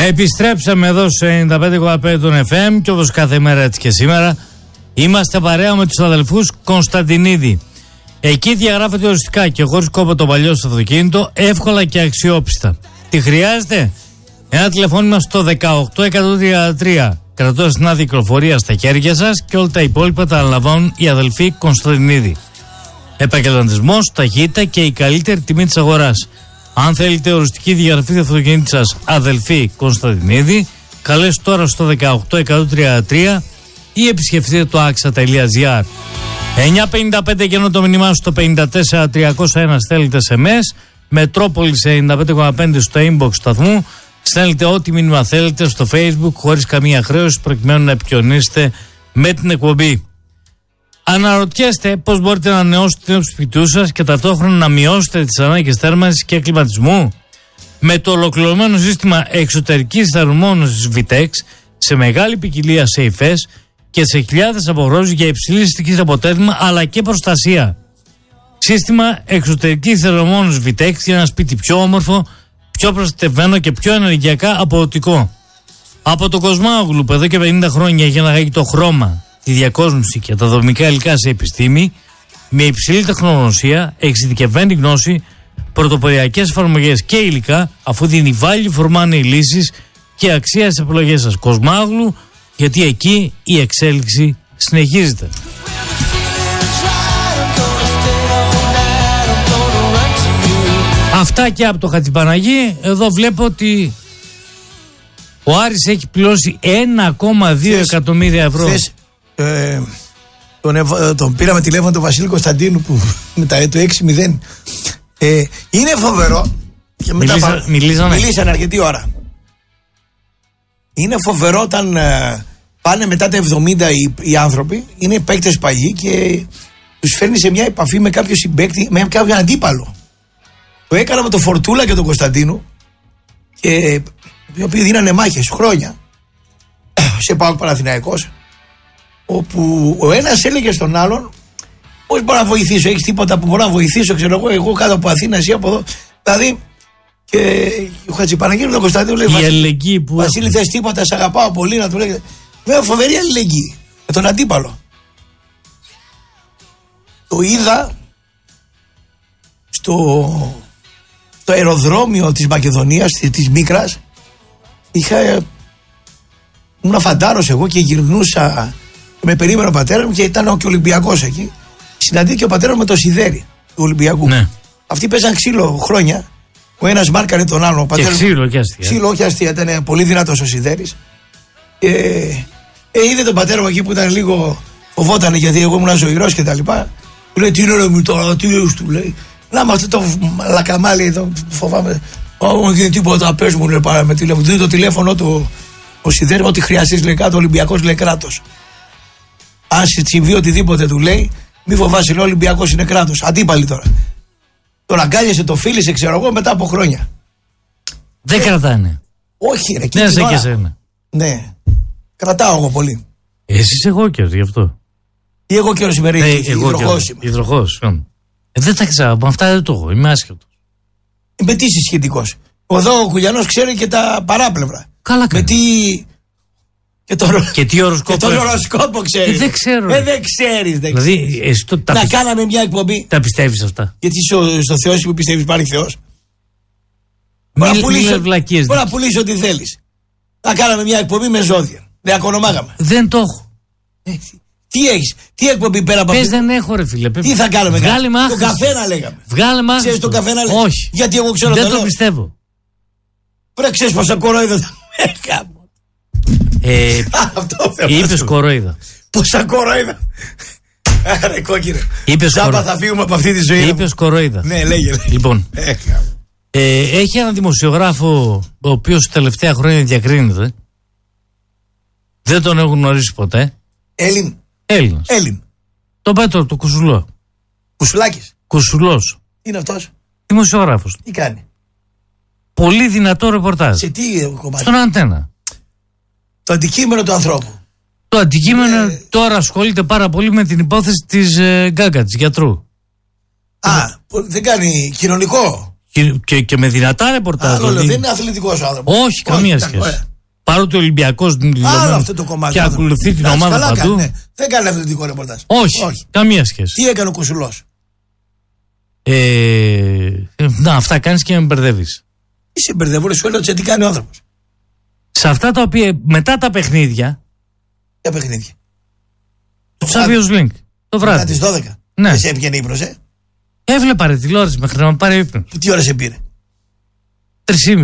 Επιστρέψαμε εδώ σε 95,5 των FM και όπως κάθε μέρα έτσι και σήμερα είμαστε παρέα με τους αδελφούς Κωνσταντινίδη. Εκεί διαγράφεται οριστικά και χωρίς κόπο το παλιό στο αυτοκίνητο, εύκολα και αξιόπιστα. Τι χρειάζεται? Ένα τηλεφώνημα στο 18133. Κρατώντας την άδεια κυκλοφορία στα χέρια σας και όλα τα υπόλοιπα τα αναλαμβάνουν οι αδελφοί Κωνσταντινίδη. Επαγγελματισμός, ταχύτητα και η καλύτερη τιμή της αγοράς. Αν θέλετε οριστική διαγραφή του αυτοκινήτου σας, αδελφοί Κωνσταντινίδη, καλέστε τώρα στο 18133 ή επισκεφτείτε το axa.gr. 9.55 και ενώ το μήνυμά στο 54301 στέλνετε SMS, Μετρόπολης 95,5 στο inbox σταθμού, στέλνετε ό,τι μήνυμα θέλετε στο Facebook χωρίς καμία χρέωση προκειμένου να επικοινωνήσετε με την εκπομπή. Αναρωτιέστε πώς μπορείτε να ανανεώσετε το σπιτιού σας και ταυτόχρονα να μειώσετε τις ανάγκες θέρμανσης και κλιματισμού? Με το ολοκληρωμένο σύστημα εξωτερικής θερμομόνωσης Vitex σε μεγάλη ποικιλία σε υφές και σε χιλιάδες αποχρώσεις για υψηλή αισθητική αποτέλεσμα αλλά και προστασία. Σύστημα εξωτερικής θερμομόνωσης Vitex για ένα σπίτι πιο όμορφο, πιο προστατευμένο και πιο ενεργειακά αποδοτικό. Από το Κοσμάγλου που εδώ και 50 χρόνια έχει αναγάγει το χρώμα, τη διακόσμηση και τα δομικά υλικά σε επιστήμη, με υψηλή τεχνογνωσία, εξειδικευμένη γνώση, πρωτοποριακές εφαρμογές και υλικά, αφού δίνει value for money λύσεις και αξία στις επιλογές σας. Κοσμάγλου, γιατί εκεί η εξέλιξη συνεχίζεται. Αυτά και από το Χατζηπαναγί. Εδώ βλέπω ότι ο Άρης έχει πληρώσει 1,2 εκατομμύρια ευρώ. Τον πήραμε τηλέφωνο τον Βασίλη Κωνσταντίνου που μετά το 6-0. Είναι φοβερό. Μιλήσανε αρκετή ώρα. Είναι φοβερό όταν πάνε μετά τα 70 οι άνθρωποι, είναι παίκτες παλιοί και τους φέρνει σε μια επαφή με κάποιο συμπαίκτη, με κάποιον αντίπαλο. Το έκανα με τον Φορτούλα και τον Κωνσταντίνου, και οι οποίοι δίνανε μάχες χρόνια σε ΠΑΟΚ Παναθηναϊκός, όπου ο ένας έλεγε στον άλλον πώς μπορώ να βοηθήσω, έχεις τίποτα που μπορώ να βοηθήσω, ξέρω εγώ κάτω από Αθήνα, εσύ από εδώ. Δηλαδή, και ο Χατζηπαναγίου με τον Κωνσταντίνο λέει: Βασίλη, θες τίποτα, σε αγαπάω πολύ, να του λέγεται. Βέβαια, φοβερή αλληλεγγύη με τον αντίπαλο. Το είδα στο αεροδρόμιο της Μακεδονίας, της Μίκρας. Ήμουν φαντάρος εγώ και γυρνούσα. Με περίμενε ο πατέρας μου και ήταν και ο Ολυμπιακός εκεί. Συναντήθηκε ο πατέρας με το Σιδέρι του Ολυμπιακού. Ναι. Αυτοί παίζαν ξύλο χρόνια. Ο ένας μάρκαρε τον άλλον. Και ξύλο και αστεία. Ξύλο, όχι αστεία. Ήταν πολύ δυνατός ο Σιδέρης. Είδε τον πατέρα μου εκεί που ήταν λίγο. Φοβότανε γιατί εγώ ήμουν ζωηρός και τα λοιπά. Του λέει: Τι είναι μου τώρα, τι είναι, του λέει. Να με αυτό το λακαμάλι εδώ, φοβάμαι. Όχι, δεν τίποτα, πες μου, λέει, πάρα με τηλέφωνο. Δίνει το τηλέφωνο του ο Σιδέρη, ό,τι χρειαστείς, λέει κάτω, Ολυμπιακός, λέει κράτος. Αν συμβεί οτιδήποτε, του λέει, μη φοβάσαι, λέει, ο Ολυμπιακός είναι κράτος. Αντίπαλοι τώρα. Τον αγκάλιασε, το φίλησε, ξέρω εγώ, μετά από χρόνια. Δεν κρατάνε. Όχι, ρε, ναι, σε και σένα. Ναι, κρατάω εγώ πολύ. Εσύ είσαι εγώ καιρός, γι' αυτό. Ή εγώ καιρός είμαι, υδροχός. Δεν τα ξέρω, με αυτά δεν το έχω, είμαι άσχετος. Με τι είσαι σχετικός? Εδώ ο Κουλιανός ξέρει και τα παράπλευρα. Καλά κάνει. Και τι οροσκόπο. Και τον οροσκόπο ξέρει. Δεν ξέρω. Δεν ξέρεις. Δηλαδή, εσύ να κάναμε μια εκπομπή. Τα πιστεύεις αυτά? Γιατί στο Θεό που πιστεύεις υπάρχει Θεός. Μπορεί να πουλήσει ό,τι θέλεις. Να κάναμε μια εκπομπή με ζώδια. Δεν ακονομάγαμε. Δεν το έχω. Τι έχεις, τι εκπομπή πέρα από αυτή? Δεν έχω, ρε φίλε. Τι θα κάνουμε? Βγάλε μάχη. Το καφέ να λέγαμε. Βγάλε μάχη. Ξέρεις τον καφέ να λέγαμε? Όχι. Γιατί εγώ ξέρω. Δεν το πιστεύω. Πρέπει ξέρεις πόσα κορόιδα θα έκαμε. Είπες κορόιδα. Πόσα κορόιδα. Άρα κόκκινε. Ζάμπα θα φύγουμε από αυτή τη ζωή. Είπες κορόιδα. Ναι, λέγε. Λοιπόν, έχει έναν δημοσιογράφο ο οποίος τελευταία χρόνια διακρίνεται. Δεν τον έχουν γνωρίσει ποτέ. Έλληνας. Τον Πέτρο του Κουσουλό. Κουσουλάκης. Κουσουλός. Τι είναι αυτός? Δημοσιογράφος. Τι κάνει? Πολύ δυνατό ρεπορτάζ. Σε τι κομμάτι? Στον Αντένα. Το αντικείμενο του ανθρώπου. Το αντικείμενο τώρα ασχολείται πάρα πολύ με την υπόθεση της Γκάγκα, της γιατρού. Δεν κάνει κοινωνικό. Και με δυνατά ρεπορτάζ. Άλλο λέω, δεν είναι αθλητικός ο άνθρωπος. Όχι, καμία σχέση. Παρότι ο Ολυμπιακός και ακολουθεί την ομάδα παντού. Ναι. Δεν κάνει αθλητικό ρεπορτάζ. Όχι, καμία σχέση. Τι έκανε ο Κουσουλός? Να, αυτά κάνεις και με μπερδεύεις. Είσαι μπερδεύω, σου έλεγα τι κάνει ο άνθρωπος. Σε αυτά τα οποία μετά τα παιχνίδια. Τα παιχνίδια. Το Champions League. Το βράδυ. Μετά τις 12. Ναι. Δεν σε έπιανε ύπνος, Έβλεπα ρε τηλεόραση μέχρι να με πάρει ύπνος. Τι ώρα σε πήρε? 3,5.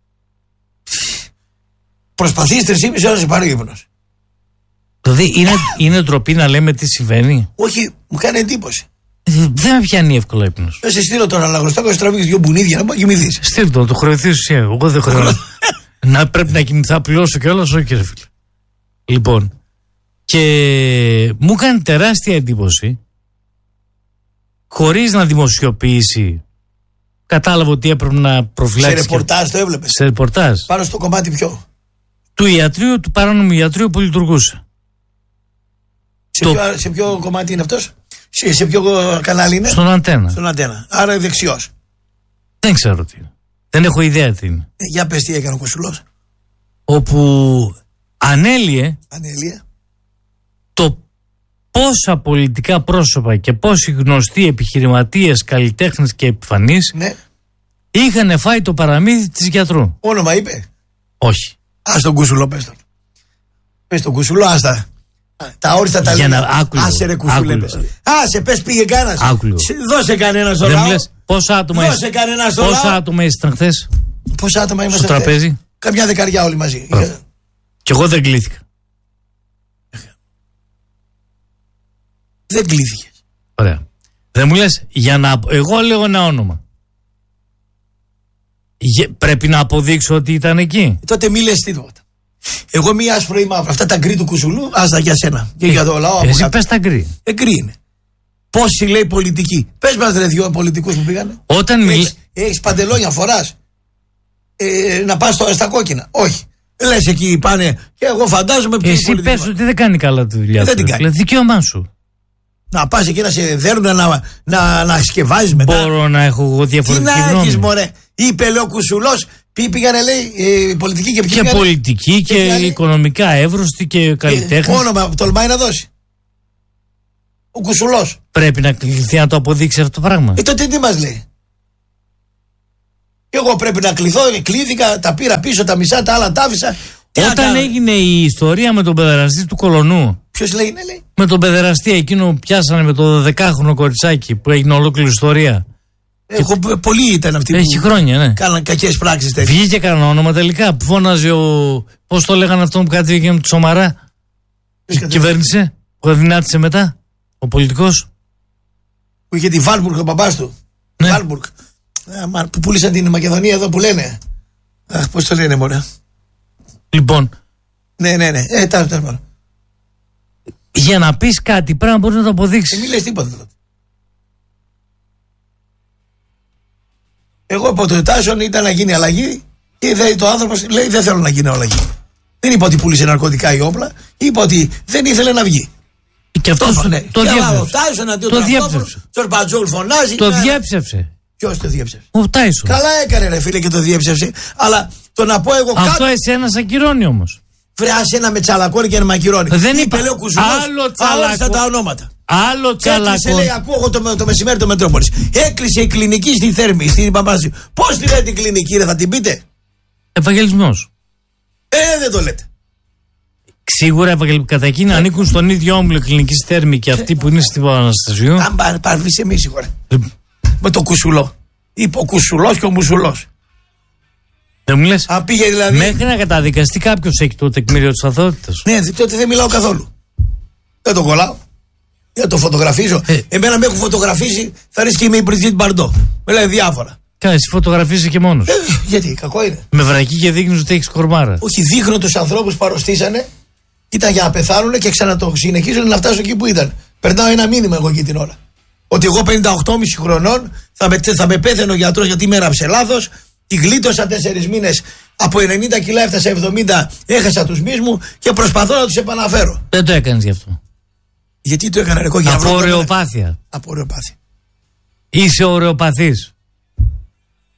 Προσπαθείς 3,5 ώρες σε πάρει ύπνος. Δηλαδή είναι ντροπή να λέμε τι συμβαίνει. Όχι, μου κάνει εντύπωση. Δεν με πιάνει εύκολα ύπνος. Θα σε στείλω τώρα να γνωστά και τραβήξεις δύο μπουνίδια να μπορεί να κοιμηθείς. Στείλ το χρεωθείς εσύ. Εγώ δεν χρεώνω. Να πρέπει να κοιμηθά, πληρώσω κιόλας, όχι ρε φίλε. Λοιπόν, και μου κάνει τεράστια εντύπωση, χωρίς να δημοσιοποιήσει, κατάλαβα ότι έπρεπε να προφυλάξει. Σε ρεπορτάζ το έβλεπες? Σε ρεπορτάζ. Πάνω στο κομμάτι ποιο? Του ιατρείου, του παράνομου ιατρείου που λειτουργούσε. Σε ποιο κομμάτι είναι αυτός? Σε ποιο κανάλι είναι? Στον Αντένα. Στον Αντένα. Άρα δεξιός. Δεν ξέρω τι είναι. Δεν έχω ιδέα τι είναι. Για πες τι έκανε ο Κουσουλός. Όπου ανέλυε το πόσα πολιτικά πρόσωπα και πόσοι γνωστοί επιχειρηματίες, καλλιτέχνες και επιφανείς είχαν φάει το παραμύθι της γιατρού. Όνομα είπε? Όχι. Ας τον Κουσουλό πες τον. Πες τον Κουσουλό, άστα. Τα όριστα τα λέει. Άσε ρε Κουσουλέ. Άσε πες πήγε κάνας. Δώσε κανένα στο λαό. Πόσα άτομα ήσασταν χθες? Πόσα άτομα είμαστε στο τραπέζι? Καμιά δεκαριά όλοι μαζί. Κι εγώ δεν κλείθηκα. Δεν κλείθηκες. Ωραία. Δεν μου λες εγώ λέω ένα όνομα. Πρέπει να αποδείξω ότι ήταν εκεί. Τότε μη λες τίποτα. Εγώ μία άσπρο ή μαύρο. Αυτά τα γκρι του Κουσουλού, άστα για σένα. Και για το λαό. Εσύ πες τα γκρι. Γκρι είναι. Πόσοι λέει πολιτικοί? Πες μας ρε δυο πολιτικούς που πήγανε. Όταν έχεις παντελόνια, φοράς να πας στα κόκκινα? Όχι. Λες εκεί πάνε και εγώ φαντάζομαι. Εσύ πες ότι δεν κάνει καλά τη δουλειά του. Δεν την κάνει. Δικαίωμά σου. Να πας εκεί να σε δέρνουν να σκευάζεις μετά. Μπορώ να έχω εγώ διαφορετική γνώμη. Τι να έχεις μωρέ? Είπε λέει ο Κουσουλός, πήγανε λέει πολιτική και πήγανε. Και πολιτική και οικονομικά εύρωστη και καλλιτέχνη. Όνομα τολμάει να δώσει ο Κουσουλός. Πρέπει να κληθεί να το αποδείξει αυτό το πράγμα. Τότε τι μας λέει? Και εγώ πρέπει να κληθώ, κλήθηκα, τα πήρα πίσω, τα μισά, τα άλλα τα άφησα. Όταν έγινε η ιστορία με τον παιδεραστή του Κολονού. Ποιος λέει είναι, λέει? Με τον παιδεραστή εκείνο που πιάσανε με το 12χρονο κοριτσάκι που έγινε ολόκληρη ιστορία. Πολλοί ήταν αυτοί που χρόνια, ναι. Κάναν κακές πράξεις τέτοιες. Βγήκε κανένα όνομα τελικά που φώναζε πώς το λέγανε αυτόν που κάτι έγινε με του Σαμαρά? Κυβέρνησε, που αδυνάτησε μετά ο πολιτικός. Που είχε τη Βάλμπουργκ ο μπαμπάς του. Ναι. Βάλμπουργκ. Που πούλησαν την Μακεδονία εδώ που λένε. Αχ, πώς το λένε μωρέ. Λοιπόν. Ναι. Για να πεις κάτι πρέπει να μπορείς να το αποδείξεις. Μην λες τίποτα δηλαδή. Εγώ από το Τάσον ήταν να γίνει αλλαγή και το άνθρωπος λέει δεν θέλω να γίνει αλλαγή. Δεν είπα ότι πούλησε ναρκωτικά ή όπλα, είπα ότι δεν ήθελε να βγει. Και αυτό το διέψευσε. Το Μπατζούλ φωνάζει. Το διέψευσε. Ποιος το διέψευσε? Ο Τάισον. Καλά έκανε ρε φίλε και το διέψευσε. Αλλά το να πω εγώ αυτό εσένα σε ακυρώνει όμως. Βρεάσει ένα με τσαλακώνει και να με ακυρώνει. Δεν είπε λέω Κουσουλός. Άλλο τσαλακώνει. Τα ονόματα. Άλλο τσαλακώνει. Έκλεισε λέει, ακούω εγώ το μεσημέρι το Μετρόπολης. Έκλεισε η κλινική στη Θέρμη, στην Παπανδρέου. Πώς τη λέτε την κλινική ρε, θα την πείτε? Ευαγγελισμός. Δεν το λέτε. Σίγουρα κατά εκείνη ανήκουν στον ίδιο όμιλο κλινική Θέρμη και αυτοί που είναι στην Παπαναστασίου. Αν παρβείς εμείς σίγουρα. Με το Κουσουλό. Είπε ο Κουσουλός και ο Μουσουλός. Δεν μου λες, αν πήγε δηλαδή. Μέχρι να καταδικαστεί κάποιος έχει το τεκμήριο της αθωότητας. Ναι, τότε δεν μιλάω καθόλου. Δεν το κολλάω. Δεν το φωτογραφίζω. Εμένα με έχουν φωτογραφίσει, θα ρίσκει και με η Μπριζίτ Μπαρντό. Με λέει διάφορα. Καλά, εσύ φωτογραφίζεσαι και μόνος. Γιατί, κακό είναι. Με βρακή και δείχνεις ότι έχεις κορμάρα. Όχι, δείχνω τους ανθρώπους που αρρωστήσανε, ήταν για να πεθάνουν και ξανατο συνεχίζουν να φτάσουν εκεί που ήταν. Περνάω ένα μήνυμα εγώ εκεί την ώρα. Ότι εγώ 58,5 χρονών θα με πέθαινε ο γιατρός γιατί με έραψε λάθος. Τη γλίτωσα 4 μήνες. Από 90 κιλά έφτασα 70, έχασα τους μυς μου και προσπαθώ να τους επαναφέρω. Δεν το έκανες γι' αυτό. Γιατί το έκανα εγώ? Από ωρεοπάθεια. Από ωρεοπάθεια. Είσαι ωρεοπαθής.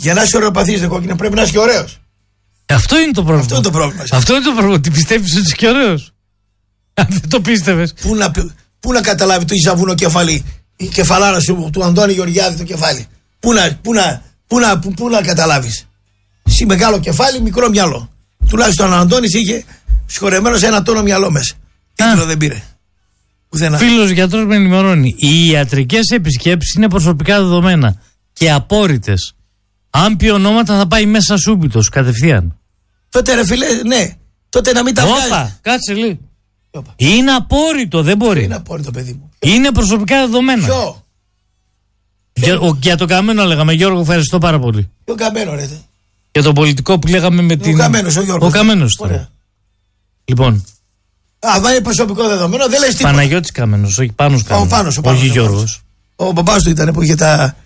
Για να είσαι ωραιοπαθής, δε κόκκινε, πρέπει να είσαι και ωραίος. Αυτό είναι το πρόβλημα. Αυτό είναι το πρόβλημα. Αυτό είναι το πρόβλημα. Τι πιστεύεις ότι είσαι και ωραίος? Αν δεν το πίστευες. Πού να καταλάβει το Ιζαβούνο κεφάλι, η κεφαλάρα του Αντώνη Γεωργιάδη το κεφάλι. Πού να καταλάβεις. Εσύ μεγάλο κεφάλι, μικρό μυαλό. Τουλάχιστον ο Αντώνης είχε συγχωρεμένο σε 1 τόνο μυαλό μέσα. Τίτλο δεν πήρε. Φίλος γιατρός με ενημερώνει. Οι ιατρικές επισκέψεις είναι προσωπικά δεδομένα και απόρριτες. Αν πει ονόματα θα πάει μέσα σούμπιτος, κατευθείαν. Τότε ρε φίλε, ναι. Τότε να μην τα βγάζει. Όπα, κάτσε λίγο. Είναι απόρριτο, δεν μπορεί. Είναι απόρριτο, παιδί μου. Είναι προσωπικά δεδομένα. Ποιο? Για το καμένο λέγαμε, Γιώργο, ευχαριστώ πάρα πολύ. Ποιο καμένο, ρε. Για το πολιτικό που λέγαμε με την. Ο Καμένος, ο Γιώργος. Ο Καμένος τώρα. Λοιπόν. Αν είναι προσωπικό δεδομένο, δεν λες τίποτα. Παναγιώτης Καμένος, όχι Πάνος Καμένος. Ο Πάνος. Όχι Γιώργος. Ο μπαμπάς του ήταν που είχε τα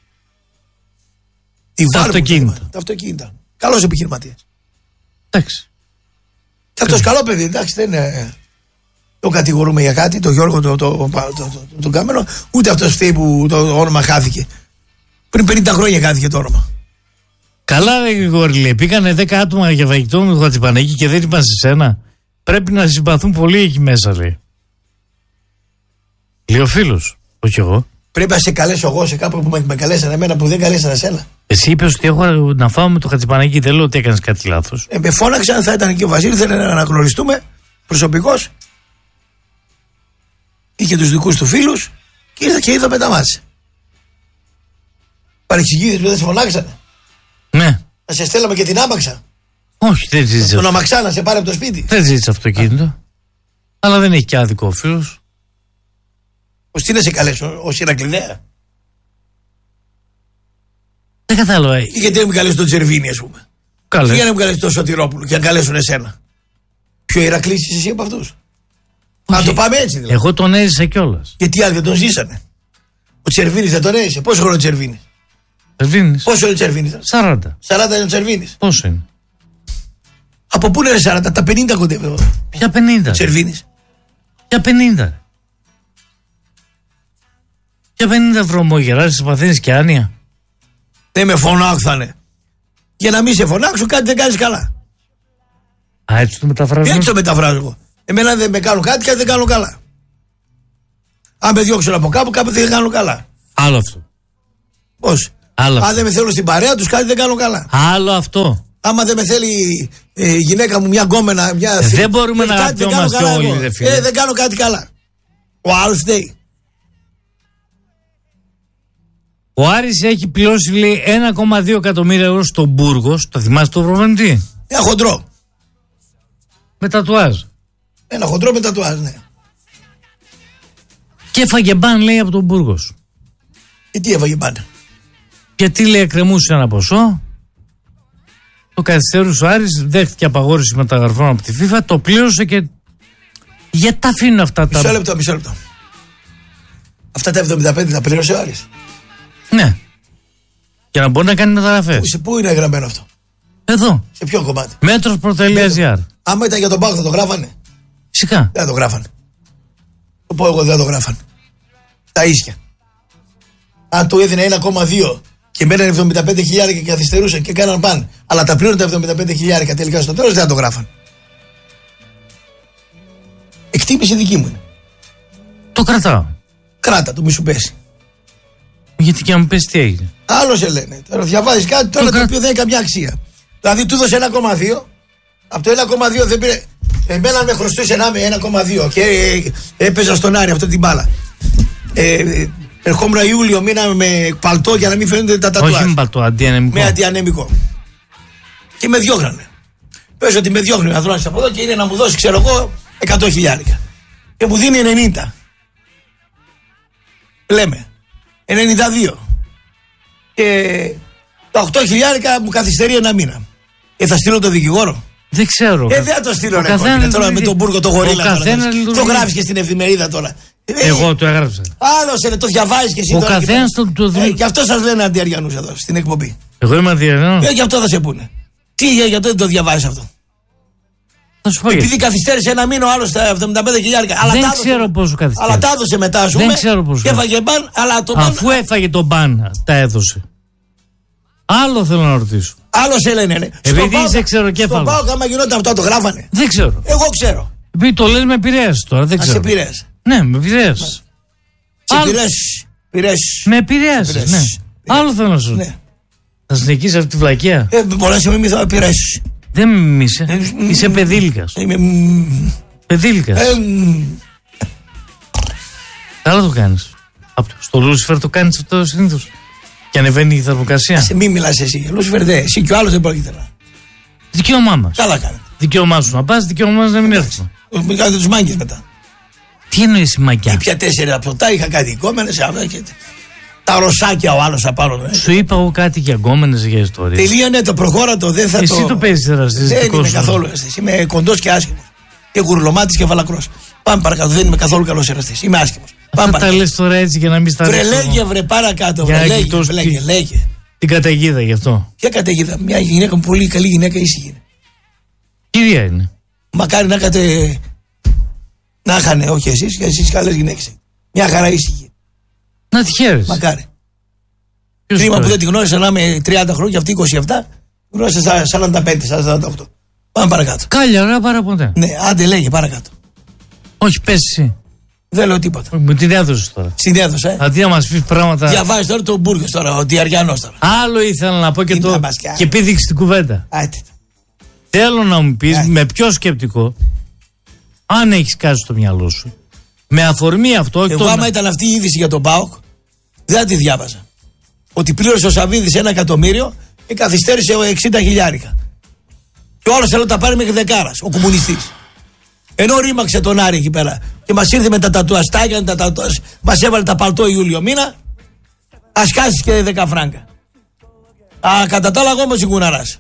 αυτοκίνητα. Καλός επιχειρηματίας. Εντάξει. Και αυτός καλό παιδί, εντάξει, δεν είναι. Το κατηγορούμε για κάτι, τον Γιώργο τον Καμένο, ούτε αυτός φταίει που το όνομα χάθηκε. Πριν 50 χρόνια χάθηκε το όνομα. Καλά, ρε Γρηγόρη, λέει. Πήγανε 10 άτομα για φαγητό με το Χατζηπανέκη και δεν είπαν σε σένα. Πρέπει να συμπαθούν πολύ εκεί μέσα, λέει. Λέει ο φίλος, όχι εγώ. Πρέπει να σε καλέσω εγώ σε κάπου που με καλέσανε εμένα που δεν καλέσανε εσένα. Εσύ είπες ότι έχω να φάω με το Χατζηπανέκη, δεν λέω ότι έκανες κάτι λάθος. Με φώναξαν, θα ήταν και ο Βασίλης, θέλει να αναγνωριστούμε προσωπικώς. Είχε τους δικούς του φίλους και ήρθα και είδα μετά μας. Παρεξηγήθηκες που δεν σε φωνάξανε. Ναι. Να σε στέλναμε και την άμαξα. Όχι, δεν ζήτησε. Τον αμαξά να σε πάρει από το σπίτι. Δεν ζήτησε αυτοκίνητο. Αλλά δεν έχει και άδικο ο φίλος. Πώς τι να σε καλέσω, ως Ηρακλειδέα. Δεν κατάλαβα. Και γιατί να μην καλέσει τον Τζερβίνη, ας πούμε. Καλέ. Και για να μην καλέσει τον Σωτηρόπουλο και να καλέσουν εσένα. Πιο Ηρακλής είσαι εσύ από αυτούς. Να το πάμε έτσι δηλαδή. Εγώ τον έζησα κιόλας. Γιατί άλλοι δεν τον ζήσανε. Ο Τσερβίνης δεν τον έζησε. Πόσο χρόνο ο Τσερβίνης? Τσερβίνης. Πόσο είναι ο Τσερβίνης? 40. 40 είναι ο Τσερβίνης. Πόσο είναι? Από πού είναι 40, τα 50 κοντεύει. Ποια 50? Τσερβίνης. Ποια 50? Ποια 50 βρωμογεράς, παθαίνεις και άνοια. Δεν με φωνάξανε. Για να μην σε φωνάξω, κάτι δεν κάνεις καλά. Α, έτσι το μεταφράζω. Έτσι το μεταφράζω εγώ. Εμένα δεν με κάνουν κάτι δεν κάνω καλά. Αν με διώξουν από κάπου, κάπου δεν κάνω καλά. Άλλο αυτό. Πώς? Αν δεν με θέλουν στην παρέα τους, κάτι δεν κάνω καλά. Άλλο αυτό. Άμα δεν με θέλει η γυναίκα μου μια γκόμενα, μια θεία. Δεν μπορούμε να αγαπιόμαστε όλοι, ρε φίλε. Δεν κάνω κάτι καλά. Ο άλλος φταίει. Ο Άρης έχει πληρώσει, λέει, 1,2 εκατομμύρια ευρώ στον Μπούργος. Το θυμάσαι το προπονητή? Ένα χοντρό. Με τατουάζ. Ένα χοντρό με τατουάζ, ναι. Και έφαγε μπαν, λέει, από τον Μπούργος. Και τι έφαγε μπαν? Γιατί, λέει, εκκρεμούσε ένα ποσό. Το καθυστερούσε ο Άρης, δέχτηκε απαγόρευση μεταγραφών από τη FIFA, το πλήρωσε και. Γιατί τα αφήνουν αυτά τα. Μισό λεπτό. Αυτά τα 75 τα πλήρωσε ο Άρης? Ναι. Για να μπορεί να κάνει μεταγραφές. Πού είναι γραμμένο αυτό? Εδώ. Σε ποιο κομμάτι? Μέτρος.gr. Άμα ήταν για τον Πάκο θα το γράφανε? Φυσικά. Δεν το γράφανε. Το πω εγώ, δεν το γράφανε. Τα ίσια. Αν του έδινε 1,2 και μένανε 75.000 και καθυστερούσαν και κάναν παν, αλλά τα πλήρωνε τα 75.000 τελικά στο τέλος, δεν θα το γράφανε. Εκτίμηση δική μου είναι. Το κρατάω. Κράτα το, μη σου πέσει. Γιατί και αν μου πέσει τι έγινε. Άλλο σε λένε. Τώρα διαβάζεις κάτι τώρα το οποίο δεν έχει καμιά αξία. Δηλαδή του έδωσε 1,2, από το 1,2 δεν πήρε. Εμένα με χρωστούσε 1,2 και έπαιζα στον Άρη αυτή την μπάλα. Ερχόμουν Ιούλιο, μήνα με παλτό για να μην φαίνονται τα τατουάζ. Όχι με παλτό, αντιανεμικό. Με αντιανεμικό. Και με διώχνανε. Πες ότι με διώχνει ο Ανδρώνης από εδώ και είναι να μου δώσει, ξέρω εγώ, 100.000. Και μου δίνει 90. Λέμε. 92. Και τα 8.000 μου καθυστερεί ένα μήνα. Θα στείλω τον δικηγόρο? Δεν ξέρω. Δεν θα το στείλω τώρα με τον Μπούργο το γορίλα. Το γράφεις και στην εφημερίδα τώρα. Εγώ το έγραψα. Άλλος το διαβάζεις και εσύ ο τώρα. Ο καθένας το γι' αυτό σας λένε αντιαριανούς εδώ στην εκπομπή. Εγώ είμαι αντιαριανός. Γι' αυτό θα σε πούνε. Τι, γιατί δεν το διαβάζεις αυτό? Θα σου πω. Επειδή καθυστέρησε ένα μήνα ο άλλος τα 75.000. Δεν ξέρω πόσο καθυστέρησε. Αλλά τα έδωσε μετά, ας πούμε. Δεν ξέρω πόσο. Και έφαγε μπαν, αλλά το μπαν. Αφού έφαγε τον μπαν, τα έδωσε. Άλλο θέλω να ρωτήσω. Άλλο σε λένε, ναι. Επειδή είσαι ξεροκέφαλος. Στον ΠΑΟΚ, άμα γινόταν αυτό, το γράφανε. Δεν ξέρω. Εγώ ξέρω. Επειδή το λες με επηρέασε τώρα, δεν ξέρω. Σε επηρέασε. Ναι, με επηρέασε. Σε επηρέασε. Με επηρέασε, ναι. Άλλο θέλω να σου. Ναι. Θα συνεχίσεις αυτή τη βλακεία. Πολλά σε μιμηθώ, επηρέασε. Δεν με είσαι. Είσαι παιδίλικας. Παιδίλικας. Καλά το κάνεις. Στο Λούσιφερ το κάνεις αυτό συνήθως. Και ανεβαίνει η θερμοκρασία. Μην μιλάς εσύ. Λούσιφερ δε. Εσύ και ο άλλος δεν πρόκειται να. Δικαίωμά μας. Καλά κάνετε. Δικαίωμά σου να πας, δικαίωμά μας να μην έρθουμε. Μην κάνετε τους μάγκες μετά. Τι εννοείς η μαγιά? Ήπια 4 απτωτά, είχα κάτι γκόμενες. Τα ρωσάκια ο άλλος απάνω. Σου είπα εγώ κάτι για γκόμενες, για ιστορίες. Τελείωνε το, προχώρα δεν θα εσύ το παίζεις εραστής. Δεν είμαι καθόλου εραστής. Είμαι κοντός και άσχημος. Και γουρλωμάτης και βαλακρός. Πάμε παρακάτω. Δεν είμαι καθόλου καλός εραστής. Είμαι άσχημος. Αυτά τα λες τώρα έτσι για να μην στα βρε λέγε βρε παρακάτω. Βρε λέγε. Την καταιγίδα γι' αυτό. Ποια καταιγίδα? Μια γυναίκα, πολύ καλή γυναίκα, ήσυχη. Κυρία είναι. Μακάρι να είχατε. Να είχανε, όχι εσείς, και εσείς καλές γυναίκες. Μια χαρά ήσυχη. Να τη χαίρεσαι. Μακάρι. Κρίμα που δεν τη γνώρισα να είμαι 30 χρόνια, αυτή 27. Γνώρισα 45-48. Πάμε παρακάτω. Κάλια, ωραία, πάρα ποτέ. Ναι, άντε λέγε παρακάτω. Όχι, πες εσύ. Δεν λέω τίποτα. Μου την έδωσες τώρα. Την έδωσα, Αντί να μας πεις πράγματα. Διαβάζεις τώρα τον Μπούργες τώρα, ο Διαριανός τώρα. Άλλο ήθελα να πω και το. Και επίδειξη την κουβέντα. Άτε. Θέλω να μου πεις με ποιο σκεπτικό, αν έχεις κάτι στο μυαλό σου, με αφορμή αυτό. Εγώ άμα ήταν αυτή η είδηση για τον ΠΑΟΚ, δεν θα τη διάβαζα. Ότι πλήρωσε ο Σαββίδης 1 εκατομμύριο και καθυστέρησε 60 χιλιάρικα. Και ο άλλος θέλω να τα πάρει μέχρι δεκάρας, ο κομμουνιστής. Ενώ ρήμαξε τον Άρη εκεί πέρα και μας ήρθε με τα τατουαστάκια, μας έβαλε τα παλτό Ιούλιο μήνα, ας χάσεις και 10 φράγκα. Κατά τα άλλα εγώ όμως γκουναράς.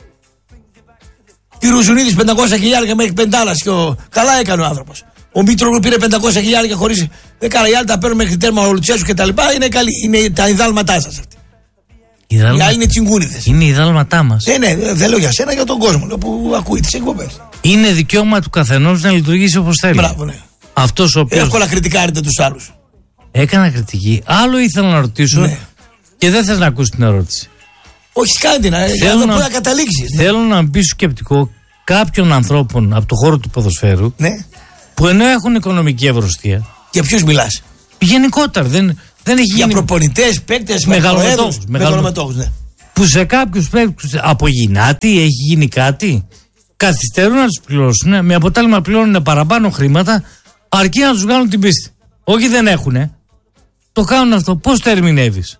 Και ο Ρουζουνίδης 500 χιλιάρικα μέχρι πεντάλας και καλά έκανε ο άνθρωπος. Ο Μήτρογλου πήρε 500 χιλιάρικα χωρίς δεκάρα. Οι άλλοι τα παίρνουν μέχρι τέρμα ο Λουτσέσου και τα λοιπά. Είναι, είναι τα ιδάλματά σας αυτοί. Οι άλλοι είναι τσιγκούνιδες. Είναι οι ιδάλματά μας. Ναι, δεν λέω για σένα, για τον κόσμο που ακούει τις εκπομπές. Είναι δικαίωμα του καθενός να λειτουργήσει όπως θέλει. Μπράβο, ναι. Αυτός ο οποίος. Εύκολα κριτικάρετε τους άλλους. Έκανα κριτική. Άλλο ήθελα να ρωτήσω, ναι, και δεν θες να ακούσεις την ερώτηση. Όχι, κάντε να καταλήξεις. Θέλω να μου πεις σκεπτικό κάποιων ανθρώπων από το χώρο του ποδοσφαίρου, ναι, που ενώ έχουν οικονομική ευρωστία. Για ποιους μιλάς? Γενικότερα. Δεν έχει γίνει. Για προπονητές, παίκτες, μεγαλομετώχους. Ναι. Που σε κάποιους παίκτες από γυνάτη έχει γίνει κάτι. Καθυστερούν να τους πληρώσουν. Με αποτέλεσμα πληρώνουν παραπάνω χρήματα, αρκεί να τους βγάλουν την πίστη. Όχι, δεν έχουνε. Το κάνουν αυτό. Πώς το ερμηνεύεις?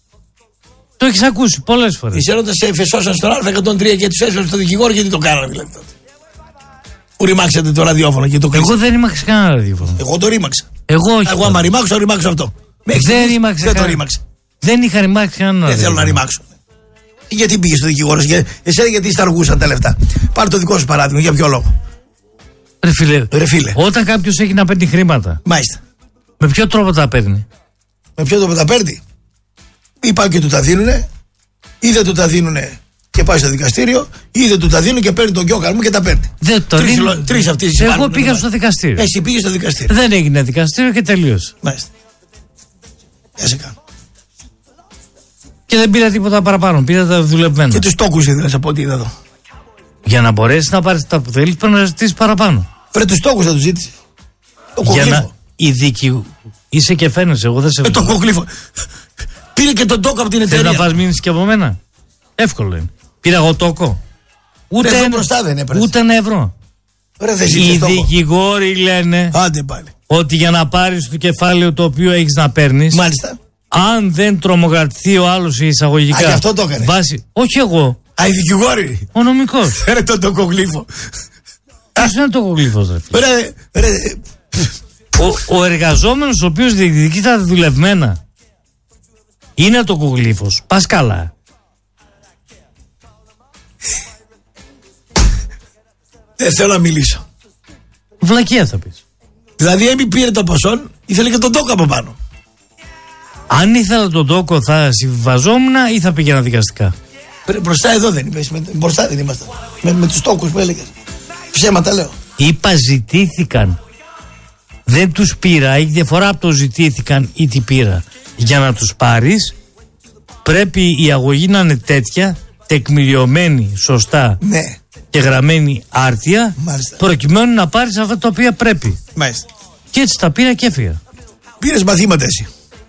Το έχεις ακούσει πολλές φορές. Είσαι έρωτας σε φεσώσαν στον Α103 και τους έσβεραν στο δικηγόρο, γιατί το κάνανε δηλαδή τότε. Που ρημάξατε το ραδιόφωνο και το κλείσατε. Εγώ δεν ρήμαξα κανένα ραδιόφωνο. Εγώ το ρήμαξα. Εγώ όχι. Εγώ άμα ρημάξω, ρημάξω αυτό. Δεν ρήμαξα. Δεν το ρήμαξα. Δεν είχα ρημάξει κανένα. Δεν θέλω να ρημάξω. Γιατί πήγε στο δικηγόρο, εσένα γιατί σταργούσαν τα λεφτά? Πάρε το δικό σου παράδειγμα, για ποιο λόγο? Ρε φίλε. Όταν κάποιος έχει να παίρνει χρήματα. Μάλιστα. Με ποιο τρόπο τα παίρνει? Με ποιο τρόπο τα παίρνει? Ή πάνε και του τα δίνουνε, ή δεν του τα δίνουνε και πάει στο δικαστήριο, ή δεν του τα δίνουν και παίρνει τον γιόκαρ μου και τα παίρνει. Δεν το δίνουν. Τρεις αυτές. Εγώ πήγα στο δικαστήριο. Εσύ πήγες στο δικαστήριο. Δεν έγινε δικαστήριο και τελείωσε. Μάλιστα. Για σε κάνω. Και δεν πήρα τίποτα παραπάνω. Πήρα τα δουλευμένα. Και τους τόκους ήθελες από ό,τι είδα εδώ. Για να μπορέσεις να πάρεις τα που θέλεις, πρέπει να ζητήσεις παραπάνω. Βρε τους τόκους θα τους ζήτησες. Το κοκλήφο. Η δίκη. Είσαι και φαίνεσαι, εγώ δεν σε το κοκλήφο. Πήρε και τον τόκο από την εταιρεία. Θες να φας μήνυση και από μένα? Εύκολο είναι. Πήρα εγώ τόκο. Ούτε ένα ευρώ. Οι δικηγόροι λένε ότι για να πάρεις το κεφάλαιο το οποίο έχεις να παίρνεις, μάλιστα, αν δεν τρομοκρατηθεί ο άλλος εισαγωγικά. Γι' αυτό το έκανε. Όχι εγώ. Οι δικηγόροι. Ο νομικός. Ρε το τοκογλύφο. Ποιος είναι το τοκογλύφος, ρε? Ο εργαζόμενος ο οποίος διεκδικεί τα δουλευμένα είναι το τοκογλύφος. Πας καλά. Δεν θέλω να μιλήσω. Βλακεία θα πεις. Δηλαδή έμει πήρε το ποσό, ήθελε και τον τόκο από πάνω. Αν ήθελα τον τόκο θα συμβιβαζόμουν ή θα πήγαινα δικαστικά? Μπροστά εδώ δεν είπες, μπροστά δεν ήμασταν. Με τους τόκους που έλεγες. Ψέματα λέω. Είπα ζητήθηκαν. Δεν τους πήρα, έχει διαφορά από το ζητήθηκαν ή τι πήρα. Για να τους πάρεις πρέπει η αγωγή να είναι τέτοια, τεκμηριωμένη σωστά, Ναι. και γραμμένη άρτια, Μάλιστα. προκειμένου να πάρεις αυτά τα οποία πρέπει. Μάλιστα. Και έτσι τα πήρα και έφυγα. Πήρες μαθήματα εσύ.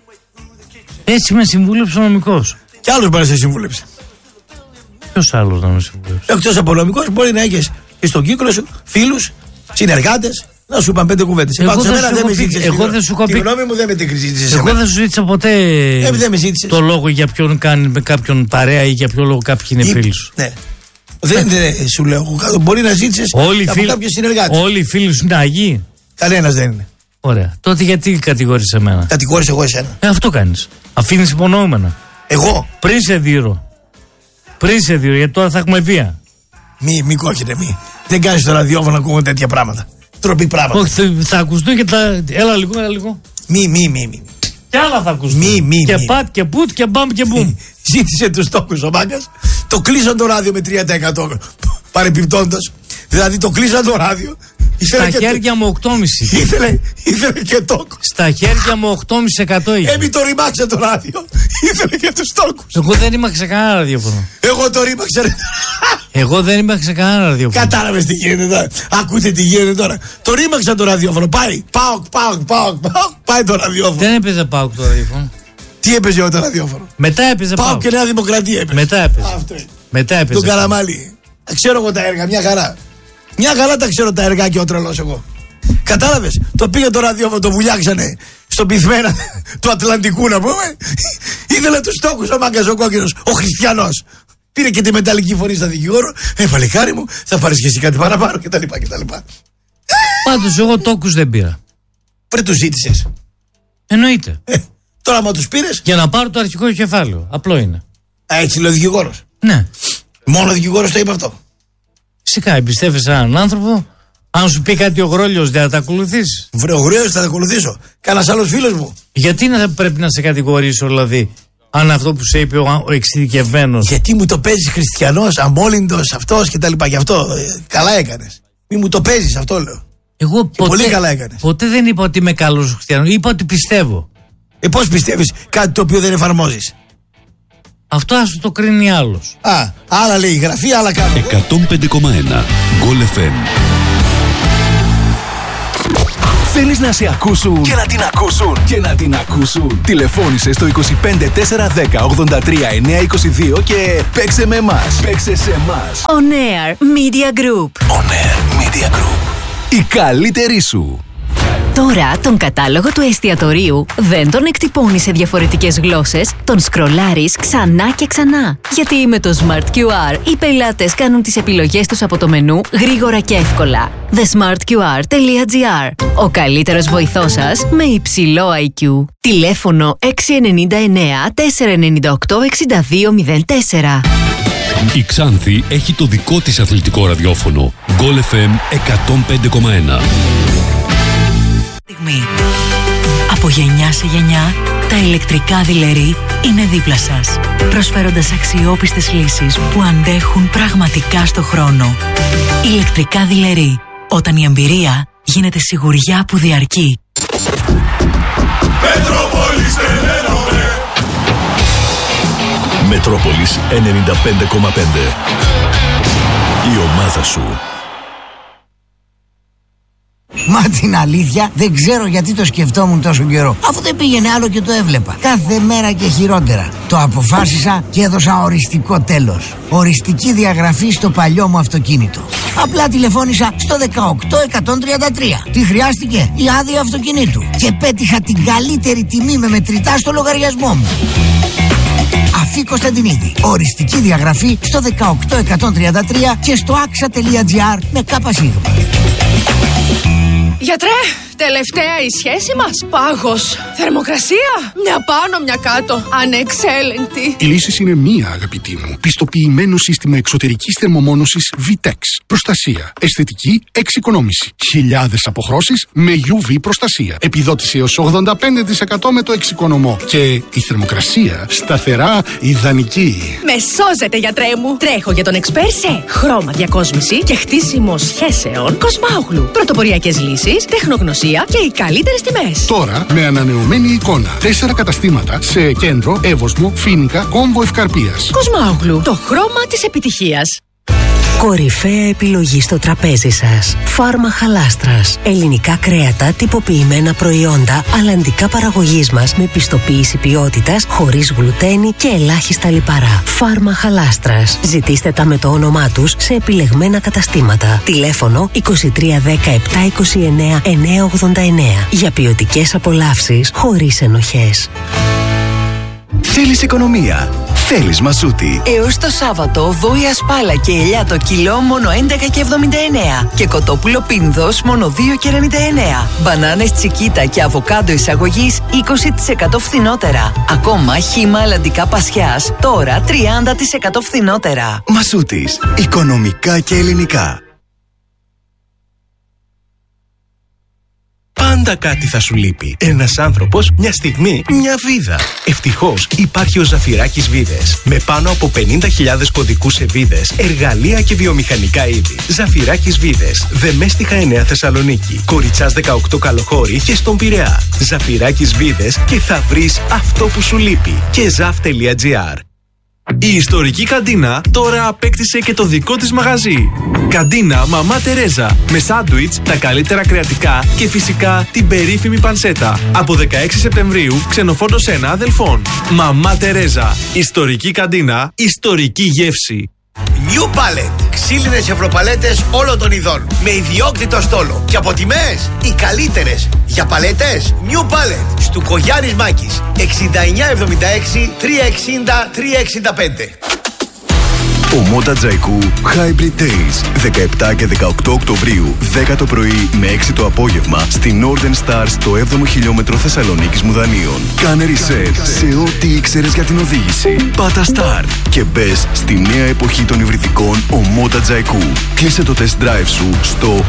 Έτσι με συμβούλεψε ο νομικός. Κι άλλος μπορεί να σε συμβούλεψε. Ποιος άλλος να με συμβούλεψε? Εκτός από νομικός, μπορεί να έχεις και στον κύκλο σου φίλους, συνεργάτες, να σου είπαν 5 κουβέντες. Εγώ Πάντως, δεν εμένα σου δεν έχω με πει- ζήτησες. εγώ δεν σου έχω Τη πει- γνώμη μου δεν με την ζήτησες. Εγώ δεν σου ζήτησα ποτέ δεν με ζήτησες. το λόγο για ποιον κάνει με κάποιον παρέα ή για ποιο λόγο κάποιοι είναι φίλοι σου. Ναι. Δεν σου λέω. Μπορεί να ζήτησες από κάποιον συνεργάτη. Όλοι οι φίλοι σου είναι Άγιοι. Κανένας δεν είναι. Ωραία. Τότε γιατί κατηγορείς εμένα? Κατηγόρησε εγώ εσένα. Αυτό κάνεις. Αφήνεις υπονοούμενα. Εγώ. Πριν σε δείρω. Γιατί τώρα θα έχουμε βία. Μη κόχετε, μη. Δεν κάνεις το ραδιόφωνο να ακούγονται τέτοια πράγματα. Τροπή πράγματα. Όχι, θα ακουστούν και τα. Έλα λίγο. Μη. Κι άλλα θα ακουστούν. Μη. Και πατ και πουτ και μπαμ και μπουμ. Ζήτησε τους τόκους ο Μάγκας. Το κλείσαν το ράδιο με 3% παρεπιπτόντος. Δηλαδή το κλείσαν το ράδιο. Στα χέρια μου 8,5. Ήθελε και τόκους. Στα χέρια μου 8,5% είχε. Έμει το ρημάξε το ράδιο. Ήθελε και τους τόκους. Εγώ δεν ρήμαξα κανένα ραδιόφωνο. Εγώ το ρήμαξα. Εγώ δεν ρήμαξα κανένα ραδιόφωνο. Κατάλαβες τι γίνεται τώρα. Ακούτε τι γίνεται τώρα. Το ρήμαξα το ραδιόφωνο. Πάει. Πάω. Πάει το ραδιόφωνο. Δεν έπαιζε πάω το ραδιόφωνο. Τι έπαιζε το ραδιόφωνο? Μετά έπαιζε Πάω πάω. και Νέα Δημοκρατία έπαιζε. Μετά έπαιζε. Αυτό είναι. Μετά έπαιζε. Τον Καραμάλι. Ξέρω εγώ τα έργα, μια χαρά. Μια χαρά τα ξέρω τα έργα και ο τρελός εγώ. Κατάλαβες, το πήγε το ραδιόφωνο, το βουλιάξανε στον πυθμένα του Ατλαντικού να πούμε. Ήθελε τους τόκους ο Μάγκας ο κόκκινος, ο Χριστιανός. Πήρε και τη μεταλλική φωνή στα δικηγόρο. Παλικάρι μου, θα πάρεις και εσύ κάτι παραπάνω κτλ. Πάντως εγώ τόκους δεν πήρα. Πριν τους ζήτησες. Εννοείται. Τώρα άμα τους πήρες, Για να πάρω το αρχικό κεφάλαιο. Απλό είναι. έτσι λέει ο δικηγόρος. Ναι. Μόνο ο δικηγόρος το είπε αυτό. Φυσικά εμπιστεύεσαι έναν άνθρωπο. Αν σου πει κάτι ο Γρόλιος, δεν θα τα ακολουθήσεις. Βρε ο Γρέος, θα τα ακολουθήσω. Κανένας άλλος φίλος μου. Γιατί να πρέπει να σε κατηγορήσω, δηλαδή, αν αυτό που σε είπε ο εξειδικευμένος. Γιατί μου το παίζεις χριστιανός, αμόλυντος, αυτός κτλ. Γι' αυτό καλά έκανες. Μη μου το παίζεις, αυτό λέω. Εγώ πολύ καλά έκανες. Ποτέ δεν είπα ότι είμαι καλός χριστιανός. Είπα ότι πιστεύω. Πώς πιστεύεις κάτι το οποίο δεν εφαρμόζεις? Αυτό ας το κρίνει άλλος. Άλλα λέει η γραφή, άλλα κάνω. 105,1 Goal FM. Θέλεις να σε ακούσουν και να την ακούσουν και να την ακούσουν? Τηλεφώνησε στο 25 410 83 922 και παίξε με εμάς. Παίξε σε εμάς. On Air Media Group. On Air Media Group. Η καλύτερη σου. Τώρα τον κατάλογο του εστιατορίου δεν τον εκτυπώνεις σε διαφορετικές γλώσσες, τον σκρολάρεις ξανά και ξανά. Γιατί με το Smart QR οι πελάτες κάνουν τις επιλογές τους από το μενού γρήγορα και εύκολα. thesmartqr.gr. Ο καλύτερος βοηθός σας με υψηλό IQ. Τηλέφωνο 699 498 6204. Η Ξάνθη έχει το δικό της αθλητικό ραδιόφωνο. Goal FM 105,1. Από γενιά σε γενιά, τα ηλεκτρικά δειλερί είναι δίπλα σας, προσφέροντας αξιόπιστες λύσεις που αντέχουν πραγματικά στο χρόνο. Ηλεκτρικά δειλερί, όταν η εμπειρία γίνεται σιγουριά που διαρκεί. Μετρόπολης 95,5. Η ομάδα σου. Μα την αλήθεια δεν ξέρω γιατί το σκεφτόμουν τόσο καιρό. Αφού δεν πήγαινε άλλο και το έβλεπα. Κάθε μέρα και χειρότερα. Το αποφάσισα και έδωσα οριστικό τέλος. Οριστική διαγραφή στο παλιό μου αυτοκίνητο. Απλά τηλεφώνησα στο 18133. Τι χρειάστηκε? Η άδεια αυτοκινήτου. Και πέτυχα την καλύτερη τιμή με μετρητά στο λογαριασμό μου. Αφή Κωνσταντινίδη. Οριστική διαγραφή στο 18133 και στο axa.gr με ΚΣ. Γιατρέ, τελευταία η σχέση μας. Πάγος. Θερμοκρασία. Μια πάνω, μια κάτω. Ανεξέλεγκτη. Η λύση είναι μία, αγαπητή μου. Πιστοποιημένο σύστημα εξωτερικής θερμομόνωσης VTEX. Προστασία. Αισθητική εξοικονόμηση. Χιλιάδες αποχρώσεις με UV προστασία. Επιδότηση έως 85% με το εξοικονομώ. Και η θερμοκρασία σταθερά ιδανική. Με σώζετε, γιατρέ μου. Τρέχω για τον εξπέρ σε χρώμα διακόσμηση και χτίσιμο σχέσεων Κοσμάογλου. Πρωτοποριακές λύσεις, τεχνογνωσία επιτυχία και οι καλύτερες τιμές. Τώρα με ανανεωμένη εικόνα. 4 καταστήματα σε Κέντρο, Εύωσμο, Φοίνικα, Κόμβο Ευκαρπίας. Κοσμάογλου, το χρώμα της επιτυχίας. Κορυφαία επιλογή στο τραπέζι σας. Φάρμα Χαλάστρας. Ελληνικά κρέατα, τυποποιημένα προϊόντα, αλλαντικά παραγωγής μας με πιστοποίηση ποιότητας, χωρίς γλουτένι και ελάχιστα λιπαρά. Φάρμα Χαλάστρας. Ζητήστε τα με το όνομά τους σε επιλεγμένα καταστήματα. Τηλέφωνο 2310 729 989. Για ποιοτικές απολαύσεις χωρίς ενοχές. Θέλεις οικονομία. Θέλεις Μασούτη. Έως το Σάββατο, βόηα σπάλα και ελιά το κιλό μόνο 11,79 και κοτόπουλο πίνδος μόνο 2,99. Μπανάνες τσικίτα και αβοκάντο εισαγωγής 20% φθηνότερα. Ακόμα χύμα αλλαντικά πασιάς τώρα 30% φθηνότερα. Μασούτης. Οικονομικά και ελληνικά. Πάντα κάτι θα σου λείπει. Ένας άνθρωπος, μια στιγμή, μια βίδα. Ευτυχώς υπάρχει ο Ζαφυράκης Βίδες. Με πάνω από 50.000 κωδικούς σε βίδες, εργαλεία και βιομηχανικά είδη. Ζαφυράκης Βίδες. Δεμέστιχα 9 Θεσσαλονίκη. Κοριτσάς 18 Καλοχώρη και στον Πειραιά. Ζαφυράκης Βίδες και θα βρεις αυτό που σου λείπει. Και zaf.gr. Η ιστορική καντίνα τώρα απέκτησε και το δικό της μαγαζί. Καντίνα Μαμά Τερέζα. Με σάντουιτς, τα καλύτερα κρεατικά και φυσικά την περίφημη πανσέτα. Από 16 Σεπτεμβρίου, ξενοφόντος 1 Αδελφών. Μαμά Τερέζα. Ιστορική καντίνα, ιστορική γεύση. New Palette. Ξύλινες ευρωπαλέτες όλων των ειδών. Με ιδιόκτητο στόλο. Και από τιμές οι καλύτερες. Για παλέτες New Palette. Στουκογιάννης Μάκης. 6976 360 365. Ομότα Τζαϊκού Hybrid Days 17 και 18 Οκτωβρίου 10 το πρωί με 6 το απόγευμα στη Northern Star στο 7ο χιλιόμετρο Θεσσαλονίκης Μουδανίων. Κάνε reset σε ό,τι ήξερες για την οδήγηση. Πάτα Start και μπες στη νέα εποχή των υβριδικών Ομότα Τζαϊκού. Κλείσε το test drive σου στο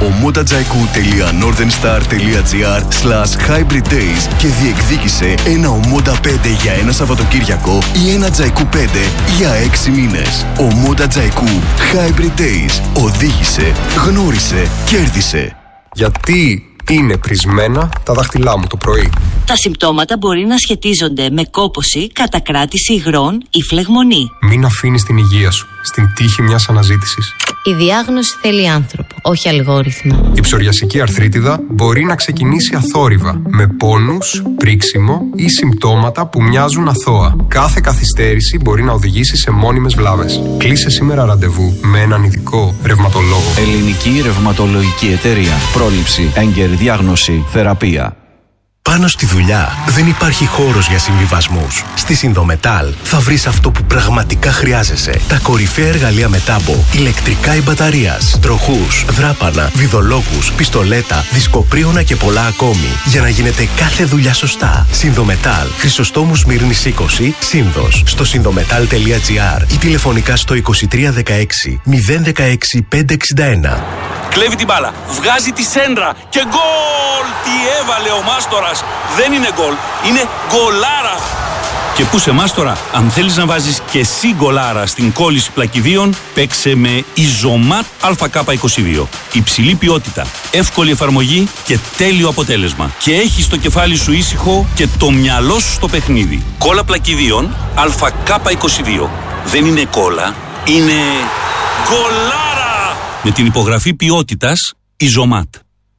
omotajaiku.northernstar.gr/hybrid days και διεκδίκησε ένα Ομότα 5 για ένα Σαββατοκύριακο ή ένα Τζαϊκού 5 για 6 μήνες. Ομότα Τζαϊκού Hybrid Days. Οδήγησε, γνώρισε, κέρδισε. Γιατί είναι πρισμένα τα δάχτυλά μου το πρωί? Τα συμπτώματα μπορεί να σχετίζονται με κόπωση, κατακράτηση υγρών ή φλεγμονή. Μην αφήνεις την υγεία σου στην τύχη μιας αναζήτησης. Η διάγνωση θέλει άνθρωπο, όχι αλγόριθμα. Η ψωριασική αρθρίτιδα μπορεί να ξεκινήσει αθόρυβα, με πόνους, πρίξιμο ή συμπτώματα που μοιάζουν αθώα. Κάθε καθυστέρηση μπορεί να οδηγήσει σε μόνιμες βλάβες. Κλείσε σήμερα ραντεβού με έναν ειδικό ρευματολόγο. Ελληνική Ρευματολογική Εταιρεία. Πρόληψη, έγκαιρη διάγνωση, θεραπεία. Πάνω στη δουλειά δεν υπάρχει χώρος για συμβιβασμούς. Στη Συνδομετάλ θα βρεις αυτό που πραγματικά χρειάζεσαι. Τα κορυφαία εργαλεία με τάμπο, ηλεκτρικά ή μπαταρίας, τροχούς, δράπανα, βιδολόγους, πιστολέτα, δισκοπρίωνα και πολλά ακόμη. Για να γίνεται κάθε δουλειά σωστά. Συνδομετάλ, Χρυσοστόμου Σμύρνης 20, Σύνδος. Στο συνδομετάλ.gr ή τηλεφωνικά στο 2316 016 561. Κλέβει την μπάλα, βγάζει τη σέντρα και γκολ! Τι έβαλε ο Μάστορας! Δεν είναι γκολ, είναι γκολάρα! Και πού σε Μάστορα, αν θέλεις να βάζεις και εσύ γκολάρα στην κόλληση πλακιδίων, παίξε με Ιζωμάτ ΑΚ22. Υψηλή ποιότητα, εύκολη εφαρμογή και τέλειο αποτέλεσμα. Και έχεις το κεφάλι σου ήσυχο και το μυαλό σου στο παιχνίδι. Κόλλα πλακιδίων ΑΚ22. Δεν είναι κόλλα, είναι γκολάρα! Με την υπογραφή ποιότητας Ιζωμάτ.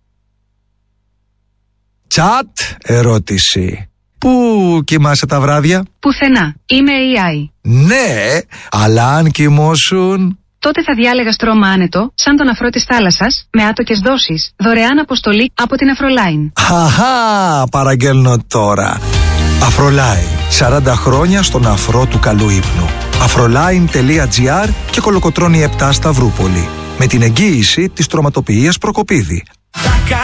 Τσατ ερώτηση. Πού κοιμάσαι τα βράδια? Πουθενά. Είμαι AI. Ναι, αλλά αν κοιμώσουν... Τότε θα διάλεγα στρώμα άνετο, σαν τον αφρό της θάλασσας, με άτοκες δόσεις, δωρεάν αποστολή από την Αφρολάιν. Χαχά, παραγγέλνω τώρα. Αφρολάιν. 40 χρόνια στον αφρό του καλού ύπνου. Afroline.gr και Κολοκοτρώνη 7 Σταυρούπολη. Με την εγγύηση της τροματοποιίας Προκοπίδη.